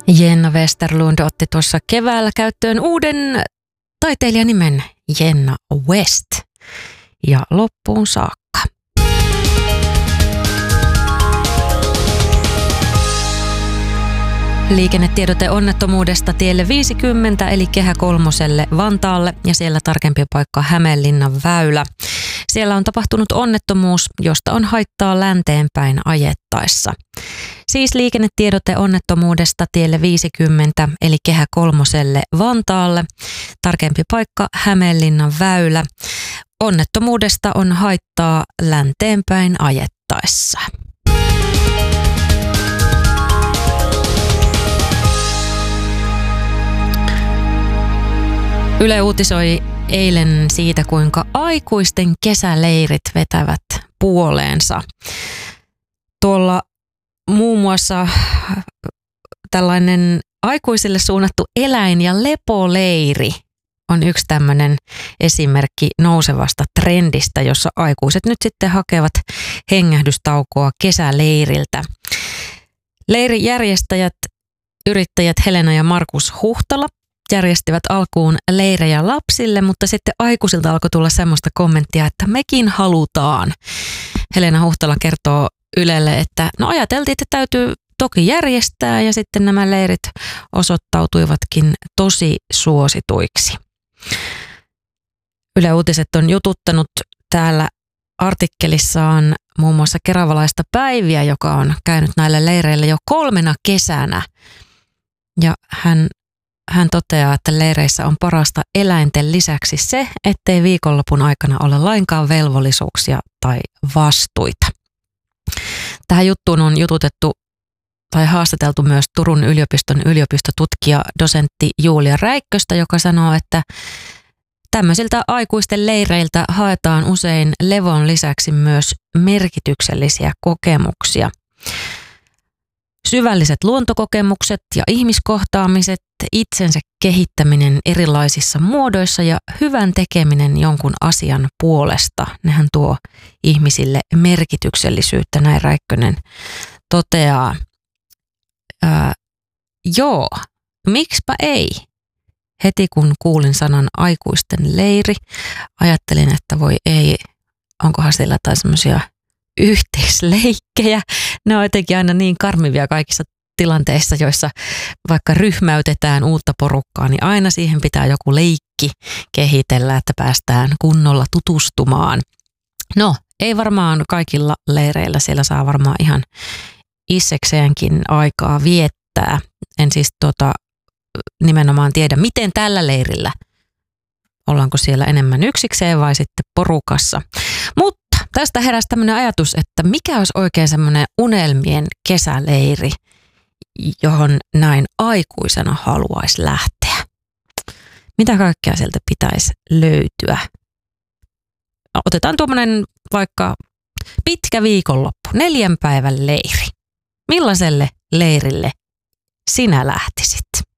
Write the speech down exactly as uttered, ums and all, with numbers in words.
Jenna Westerlund otti tuossa keväällä käyttöön uuden taiteilijanimen Jenna West ja loppuun saakka. Liikennetiedote onnettomuudesta tielle viisikymmentä eli Kehä kolmoselle Vantaalle ja siellä tarkempi paikka Hämeenlinnan väylä. Siellä on tapahtunut onnettomuus, josta on haittaa länteenpäin ajettaessa. Siis liikennetiedote onnettomuudesta tielle viisikymmentä eli Kehä kolmoselle Vantaalle. Tarkempi paikka Hämeenlinnan väylä. Onnettomuudesta on haittaa länteenpäin ajettaessa. Yle uutisoi eilen siitä, kuinka aikuisten kesäleirit vetävät puoleensa. Tuolla muun muassa tällainen aikuisille suunnattu eläin- ja lepoleiri on yksi tämmöinen esimerkki nousevasta trendistä, jossa aikuiset nyt sitten hakevat hengähdystaukoa kesäleiriltä. Leirijärjestäjät, yrittäjät Helena ja Markus Huhtala järjestivät alkuun leirejä lapsille, mutta sitten aikuisilta alkoi tulla semmoista kommenttia, että mekin halutaan. Helena Huhtala kertoo Ylelle, että no ajateltiin, että täytyy toki järjestää ja sitten nämä leirit osoittautuivatkin tosi suosituiksi. Yle Uutiset on jututtanut täällä artikkelissaan muun muassa keravalaista Päiviä, joka on käynyt näille leireille jo kolmena kesänä. Ja hän Hän toteaa, että leireissä on parasta eläinten lisäksi se, ettei viikonlopun aikana ole lainkaan velvollisuuksia tai vastuita. Tähän juttuun on jututettu tai haastateltu myös Turun yliopiston yliopistotutkija dosentti Julia Räikköstä, joka sanoo, että tämmöisiltä aikuisten leireiltä haetaan usein levon lisäksi myös merkityksellisiä kokemuksia. Syvälliset luontokokemukset ja ihmiskohtaamiset, itsensä kehittäminen erilaisissa muodoissa ja hyvän tekeminen jonkun asian puolesta, nehän tuo ihmisille merkityksellisyyttä, näin Räikkönen toteaa. Ää, joo, miksipä ei? Heti kun kuulin sanan aikuisten leiri, ajattelin, että voi ei, onkohan siellä jotain semmoisia yhteisleikkejä. Ne on jotenkin aina niin karmivia kaikissa tilanteissa, joissa vaikka ryhmäytetään uutta porukkaa, niin aina siihen pitää joku leikki kehitellä, että päästään kunnolla tutustumaan. No, ei varmaan kaikilla leireillä, siellä saa varmaan ihan itsekseenkin aikaa viettää. En siis tota, nimenomaan tiedä, miten tällä leirillä, ollaanko siellä enemmän yksikseen vai sitten porukassa. Mutta tästä heräsi tämmöinen ajatus, että mikä olisi oikein semmoinen unelmien kesäleiri, johon näin aikuisena haluaisi lähteä. Mitä kaikkea sieltä pitäisi löytyä? Otetaan tuommoinen vaikka pitkä viikonloppu, neljän päivän leiri. Millaiselle leirille sinä lähtisit?